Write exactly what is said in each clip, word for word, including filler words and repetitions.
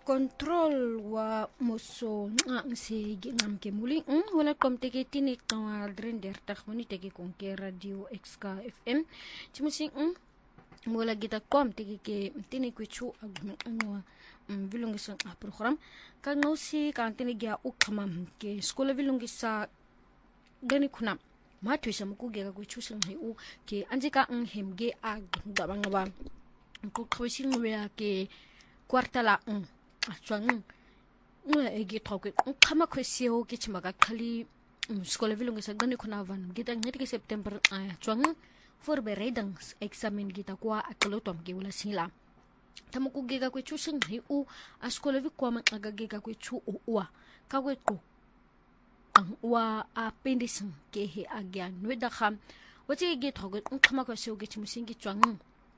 control wa moso ang si ngam ke muli mm, wala kom teke tinik na drender takhmoni teke kon ke radio X K F M chimusi mm, wala gita kom teke ke tinik wichu agmen anwa mm, vilungi sa ah, program ka ngosi ka tinik ya ukama ke skola vilungi sa gani kuna ma tuisa mukuge ka wichu sa u ke anjika ang hemge ag dabanga ba ko kwisi ngwe ke kwartala mm. Achwang ngwe egi thoke khama khwesio ke chimaga khali skola vilungi sa gani khuna van gita ngeti ke September achwang forberedang examen gita kwa aklotom ke wala sila tamuku gega kwe chusing hi u askola vi kwa magaga gega kwe chu uwa ka kwe ko ang wa appendix ke he agyan weda kham wati ge thoke khama khwesio ke chimusingi chwang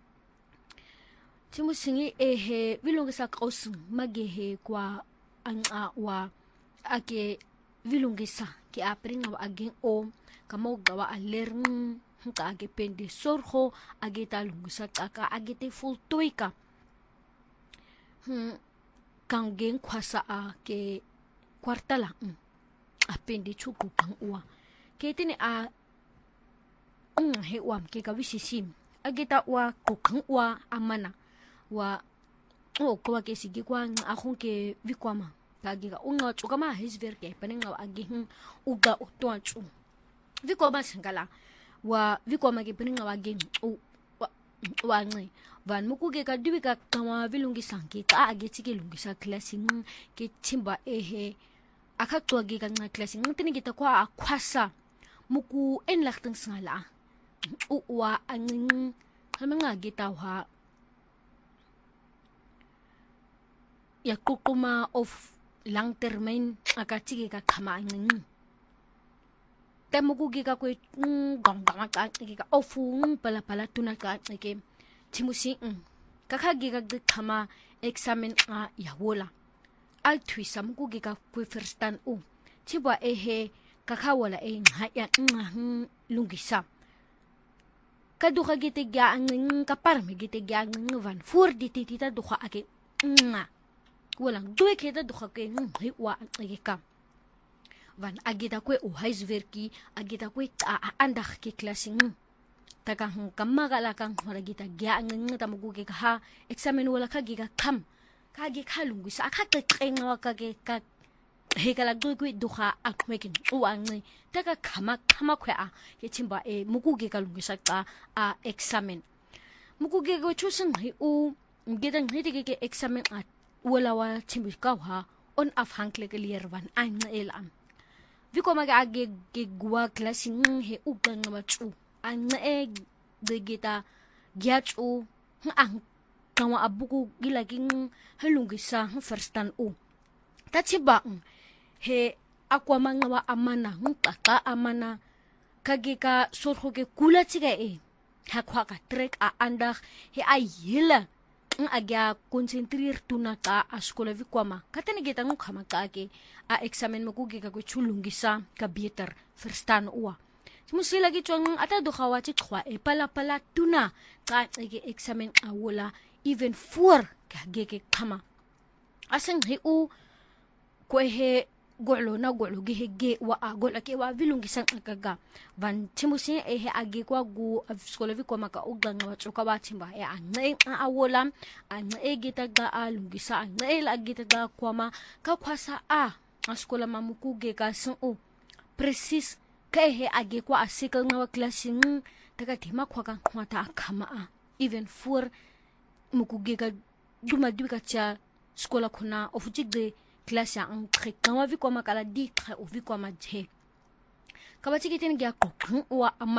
Timusingi ehe vilungi sa kausung magehe kwa anga wa ake vilungi sa ki apringa wa aging o kamoga wa alerng ka age pende sorho age talungi sa kaka age te full tuika hmm kangeng kwasa a ke kwartala mm. apende chuku kang uwa ke tini a mm, he wam ke kawisisim age ta wa kukang uwa amana wa o kwa ke sigi kwa akong ke vikwama kagiga unga chuka ma hisver ke paninga agihin uga utwanchu vikwama singala wa vikwama ke paninga wagin u wa ngai van mukuge ka dibika kama vilungi sanki ka ageti ke lungi sa classing ke timba ehe akatwa ge ka nga classing ngtini kita kwa akwasa muku enlachtang singala u wa anging hamanga gita wa ya kukuma of long termine akatigi ka kama ngin temugu giga ko gong gong ka giga ofu pala pala tuna ka ke timusi kaka giga kama examen a ya wola al twisa mugu giga ko first stand u tibwa ehe kaka wala e ha ya lungisa kadu ka gitigya ang kapar me gitigya ng van for ditita duha ake nga walang duwe kita duha ke hi wa ka van agita kwe u haisverki agita kwe a andak ke klasing taka kamagala kang maragita gya ang tamugu ke ha examen wala ka giga kam ka gi khalungu sa ka trenga ka ke ka he kala duwe kwe duha akmekin uang ni taka kama kama kwe a ke chimba e mugu ke kalungu sa ka a examen mugu ke go chusen hi u gidang hidi ke examen a wala wa chimbika wa on af hankle ke liervan an elam viko maga age ge gwa klasing he ugang ma chu an e de gita gyachu ang kawa abuku gilaging halungi sa firstan u tachiba he akwa mangwa amana ngaka amana kage ka sorho ke kula chiga e hakwa ka trek a andak he ayila ang agya konsentrir tuna ka askola vikwama katani gita ng kamaka a examen magugi ka chulungi sa kabieter firstan uwa sumusi lagi chuang ata do kawachi kwa e pala pala tuna ka ege examen awula even four ka gege kama asang he u ko he golo na golo ge ge wa agol ke wa vilungi sang agaga van chimusi e he age kwa gu skola vi ko maka ugang wa chuka ba chimba e an awolam an e gita ga alungi sa an e la gita ga kwama ka kwasa a skola mamuku ge ka sun o precis ka he age kwa asikal nga wa klasing taga tima kwa ka kwata kama a even for muku ge ka duma dubika cha skola kuna ofujigde klase ang trek na wa vi kwa makala di tra o vi kwa madhe kabati kitin gya ko wa